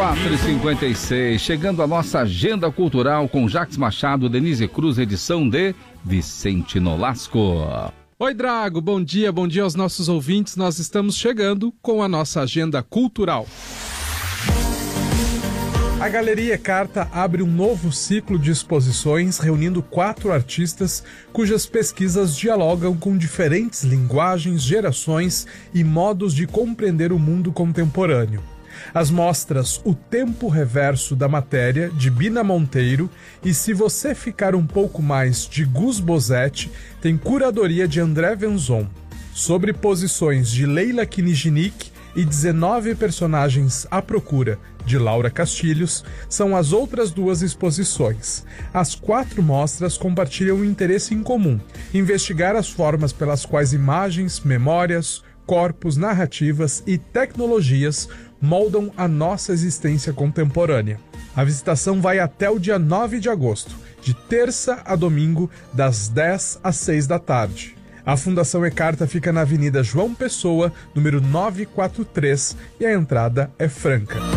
4h56, chegando a nossa agenda cultural com Jacques Machado, Denise Cruz, edição de Vicente Nolasco. Oi, Drago, bom dia aos nossos ouvintes. Nós estamos chegando com a nossa agenda cultural. A Galeria Carta abre um novo ciclo de exposições reunindo 4 artistas cujas pesquisas dialogam com diferentes linguagens, gerações e modos de compreender o mundo contemporâneo. As mostras O Tempo Reverso da Matéria, de Bina Monteiro, e Se Você Ficar um Pouco Mais, de Gus Bosetti, tem curadoria de André Venzon. Sobreposições de Leila Kinijinic e 19 personagens à procura, de Laura Castilhos, são as outras 2 exposições. As 4 mostras compartilham um interesse em comum: investigar as formas pelas quais imagens, memórias, corpos, narrativas e tecnologias moldam a nossa existência contemporânea. A visitação vai até o dia 9 de agosto, de terça a domingo, das 10 às 6 da tarde. A Fundação E-Carta fica na Avenida João Pessoa, número 943, e a entrada é franca.